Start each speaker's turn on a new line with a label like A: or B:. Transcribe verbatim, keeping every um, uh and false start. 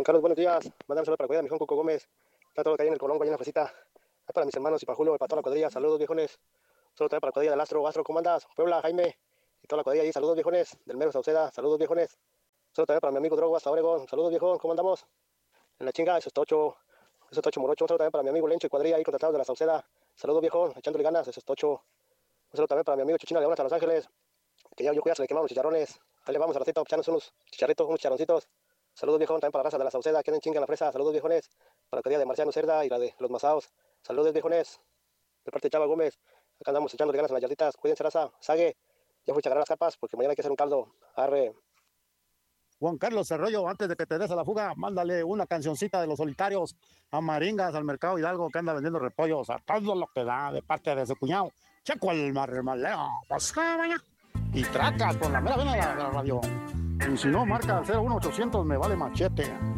A: Carlos, buenos días. Mandar un saludo para la cuadrilla de mi Juan Coco Gómez. Está todo lo que hay en el Colón, hay una fresita. Ahí para mis hermanos y para Julio y para toda la cuadrilla. Saludos, viejones. Solo también para la cuadrilla del Astro. Astro, ¿cómo andas? Puebla, Jaime. Y toda la cuadrilla ahí. Saludos, viejones. Del Mero Sauceda. Saludos, viejones. Solo también para mi amigo Drogo hasta Oregón. Saludos, viejón. ¿Cómo andamos? En la chinga, eso es Tocho. Eso es Tocho Morocho. Un saludo también para mi amigo Lencho y cuadrilla ahí contratados de la Sauceda. Saludos, viejón. Echándole ganas. Eso es Tocho. Un saludo también para mi amigo Chuchina León hasta Los Ángeles. Que ya yo ya se le quemaron los chicharrones. Ahí le vamos a ratito a echarnos unos chicharritos, unos charroncitos. Saludos, viejón, también para la raza de la Sauceda, que anden chinga en la fresa. Saludos, viejones. Para la cuadrilla de Marciano Cerda y la de los Masaos. Saludos, viejones. De parte de Chava Gómez. Acá andamos echando ganas en las yarditas. Cuídense, raza. Sague. Ya fui a agarrar las capas porque mañana hay que hacer un caldo. Arre.
B: Juan Carlos Arroyo, antes de que te des a la fuga, mándale una cancioncita de Los Solitarios a Maringas, al Mercado Hidalgo, que anda vendiendo repollos a todo lo que da de parte de su cuñado. Checo el marmaleo. Pues, vaya. Y tracas con la mera vena de la, de la radio. Y si no, marca al cero uno ochocientos, me vale machete.